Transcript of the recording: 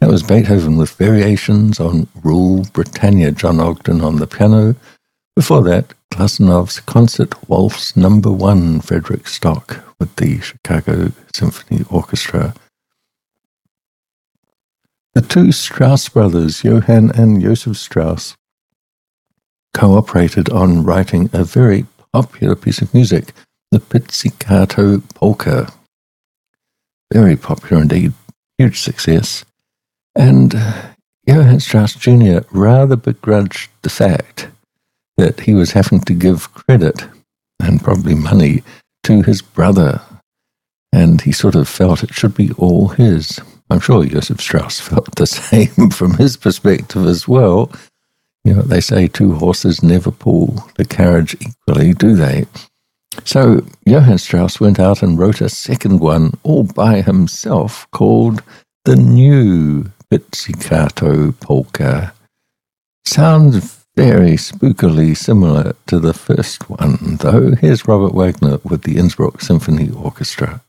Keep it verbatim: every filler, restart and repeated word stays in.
That was Beethoven with variations on Rule Britannia, John Ogden on the piano. Before that, Glasunov's Concert Waltz Number One, Frederick Stock with the Chicago Symphony Orchestra. The two Strauss brothers, Johann and Joseph Strauss, cooperated on writing a very popular piece of music, the Pizzicato Polka. Very popular indeed, huge success. And uh, Johann Strauss Junior rather begrudged the fact that he was having to give credit, and probably money, to his brother. And he sort of felt it should be all his. I'm sure Joseph Strauss felt the same from his perspective as well. You know, they say two horses never pull the carriage equally, do they? So Johann Strauss went out and wrote a second one all by himself called The New Pizzicato Polka. Sounds very spookily similar to the first one, though. Here's Robert Wagner with the Innsbruck Symphony Orchestra.